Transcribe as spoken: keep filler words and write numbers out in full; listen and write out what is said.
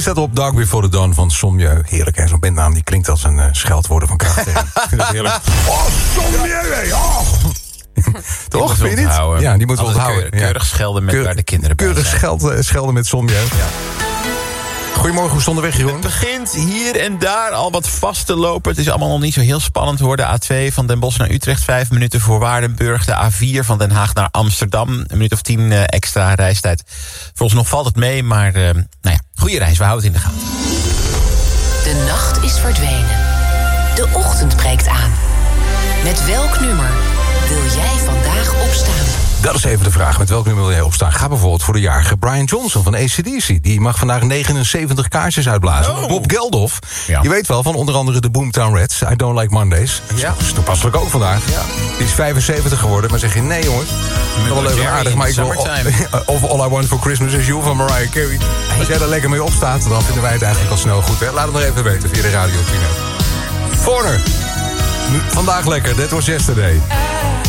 Zet op Dark Before the Dawn van Sommieu. Heerlijk, hè? Zo'n bandnaam die klinkt als een uh, scheldwoorden van karakter. Ik vind het heerlijk. Oh, Sommieu, hé! Oh. Toch, vind je niet? Houden. Ja, die moeten we onthouden. Keurig, keurig schelden met Keur, waar de kinderen bij keurig zijn. Keurig uh, schelden met Sommieu. Ja. Goedemorgen, hoe stonden weg, Jeroen? Het begint hier en daar al wat vast te lopen. Het is allemaal nog niet zo heel spannend hoor. De A twee van Den Bosch naar Utrecht, vijf minuten voor Waardenburg. De A vier van Den Haag naar Amsterdam. Een minuut of tien uh, extra reistijd. Volgens nog valt het mee, maar uh, nou ja, goede reis, we houden het in de gaten. De nacht is verdwenen. De ochtend breekt aan. Met welk nummer wil jij vandaag opstaan? Dat is even de vraag, met welk nummer wil jij opstaan? Ga bijvoorbeeld voor de jarige Brian Johnson van A C D C. Die mag vandaag negenenzeventig kaarsjes uitblazen. Oh. Bob Geldof, ja. Je weet wel, van onder andere de Boomtown Rats. I Don't Like Mondays. Ja. Dat is toepasselijk ook vandaag. Ja. Die is vijfenzeventig geworden, maar zeg je nee jongens. Dat wel leuk en aardig, maar ik wil... Of All I Want For Christmas Is You van Mariah Carey. Als jij daar lekker mee opstaat, dan vinden wij het eigenlijk al snel goed. Hè? Laat het nog even weten via de radio. Foreigner. Vandaag lekker, That Was Yesterday.